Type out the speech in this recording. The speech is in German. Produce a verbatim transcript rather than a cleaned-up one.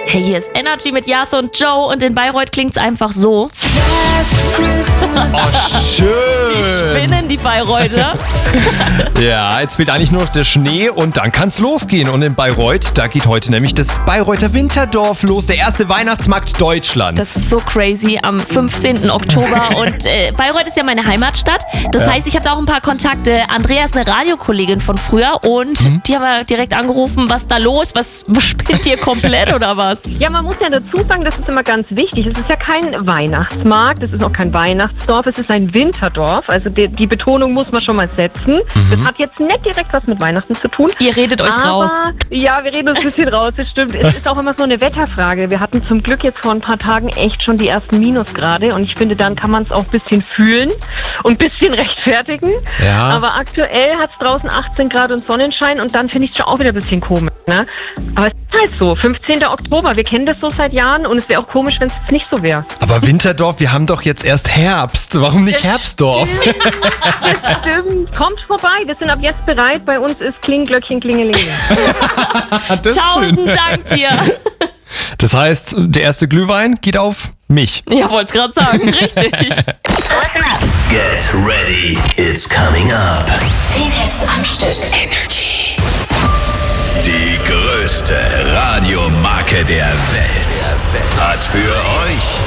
Hey, hier ist Energy mit Jas und Joe und in Bayreuth klingt's einfach so. Oh, schön. Die spinnen, die Bayreuther. Ja, jetzt fehlt eigentlich nur noch der Schnee und dann kann's losgehen. Und in Bayreuth, da geht heute nämlich das Bayreuther Winterdorf los, der erste Weihnachtsmarkt Deutschlands. Das ist so crazy am fünfzehnten Oktober und äh, Bayreuth ist ja meine Heimatstadt. Das Ja. heißt, ich habe da auch ein paar Kontakte. Andrea ist eine Radiokollegin von früher und Mhm. die haben wir direkt angerufen, was da los? Was, was spinnt ihr komplett oder was? Ja, man muss ja dazu sagen, das ist immer ganz wichtig. Es ist ja kein Weihnachtsmarkt, es ist auch kein Weihnachtsdorf, es ist ein Winterdorf. Also die, die Betonung muss man schon mal setzen. Das hat jetzt nicht direkt was mit Weihnachten zu tun. Ihr redet euch aber, raus. Ja, wir reden uns ein bisschen raus, das stimmt. Es ist auch immer so eine Wetterfrage. Wir hatten zum Glück jetzt vor ein paar Tagen echt schon die ersten Minusgrade und ich finde, dann kann man es auch ein bisschen fühlen und ein bisschen rechtfertigen. Ja. Aber aktuell hat es draußen achtzehn Grad und Sonnenschein und dann finde ich es schon auch wieder ein bisschen komisch. Ne? Aber es ist halt so, fünfzehnten Oktober, wir kennen das so seit Jahren und es wäre auch komisch, wenn es jetzt nicht so wäre. Aber Winterdorf, wir haben doch jetzt erst Herbst. Warum nicht Herbstdorf? Stimmt. Kommt vorbei, wir sind ab jetzt bereit. Bei uns ist Klingelglöckchen, Klingelingeling. Das ist schön. Tausend Dank dir. Das heißt, der erste Glühwein geht auf mich. Ja, wollte gerade sagen, richtig. Listen up. Get ready, it's coming up. zehn Hits am Stück. Energy. Die größte Radiomarke der Welt hat für euch